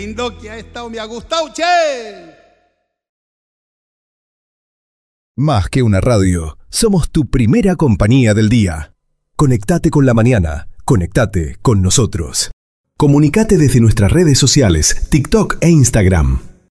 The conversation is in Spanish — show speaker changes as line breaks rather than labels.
Lindo que ha estado, me ha gustado, che.
Más que una radio, somos tu primera compañía del día. Conectate con la mañana, conectate con nosotros. Comunicate desde nuestras redes sociales, TikTok e Instagram.